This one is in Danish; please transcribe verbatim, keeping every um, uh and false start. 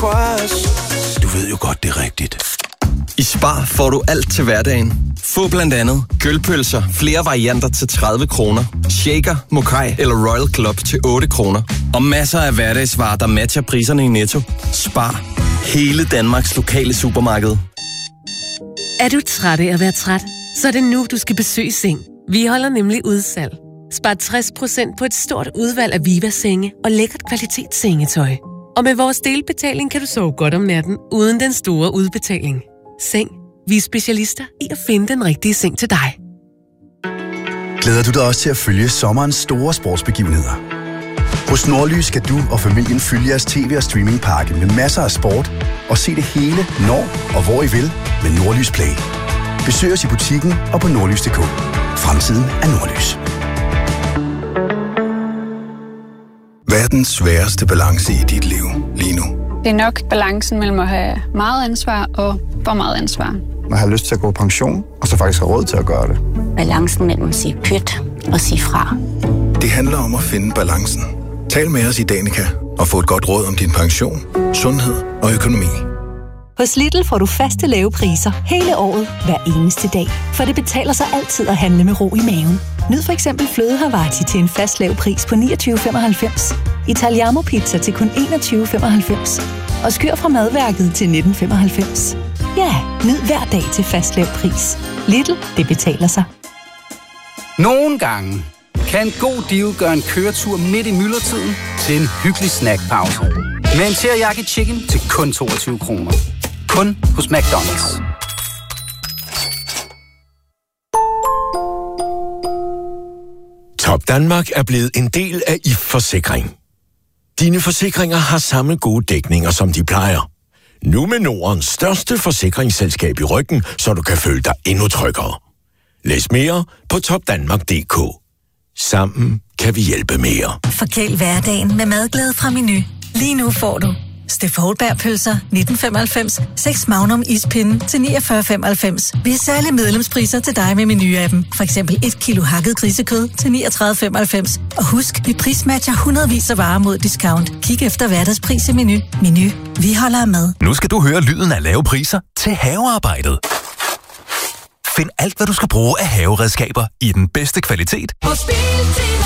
squash. Du ved jo godt, det er rigtigt. I Spar får du alt til hverdagen. Få blandt andet kødpølser, flere varianter til tredive kroner, shaker, mokai eller Royal Club til otte kroner. Og masser af hverdagsvarer, der matcher priserne i Netto. Spar. Hele Danmarks lokale supermarked. Er du træt af at være træt? Så er det nu, du skal besøge Seng. Vi holder nemlig udsalg. Spar tres procent på et stort udvalg af Viva-senge og lækkert kvalitetssengetøj. Og med vores delbetaling kan du sove godt om natten, uden den store udbetaling. Seng. Vi er specialister i at finde den rigtige seng til dig. Glæder du dig også til at følge sommerens store sportsbegivenheder? Hos Nordlys skal du og familien følge jeres tv- og streamingpakke med masser af sport og se det hele, når og hvor I vil med Nordlys Play. Besøg os i butikken og på nordlys punktum d k. Fremtiden er Nordlys. Verdens sværeste balance i dit liv lige nu. Det er nok balancen mellem at have meget ansvar og for meget ansvar. Man har lyst til at gå på pension, og så faktisk have råd til at gøre det. Balancen mellem at sige pyt og sige fra. Det handler om at finde balancen. Tal med os i Danica og få et godt råd om din pension, sundhed og økonomi. Hos Lidl får du faste lave priser hele året, hver eneste dag. For det betaler sig altid at handle med ro i maven. Nyd for eksempel fløde Havarti til en fast lav pris på niogtyve femoghalvfems. Italiano pizza til kun enogtyve femoghalvfems. Og skyr fra madværket til nitten femoghalvfems. Ja, nyd hver dag til fast lav pris. Lidl, det betaler sig. Nogle gange kan en god deal gøre en køretur midt i myldretiden til en hyggelig snackpause. Med en teriyaki chicken til kun toogtyve kroner. Kun hos McDonald's. Top Danmark er blevet en del af I F Forsikring. Dine forsikringer har samme gode dækninger, som de plejer. Nu med Nordens største forsikringsselskab i ryggen, så du kan føle dig endnu tryggere. Læs mere på topdanmark punktum d k. Sammen kan vi hjælpe mere. Forkæl hverdagen med madglæde fra Menu. Lige nu får du Steff Houlberg-pølser nitten femoghalvfems, seks Magnum ispinde til niogfyrre femoghalvfems. Vi har særlige medlemspriser til dig med Menu-appen. For eksempel et kilo hakket grisekød til niogtredive femoghalvfems. Og husk, vi prismatcher hundredvis af varer mod discount. Kig efter hverdagspris i Menu. Menu. Vi holder af mad. Nu skal du høre lyden af lave priser til havearbejdet. Find alt, hvad du skal bruge af haveredskaber i den bedste kvalitet. På Biltema.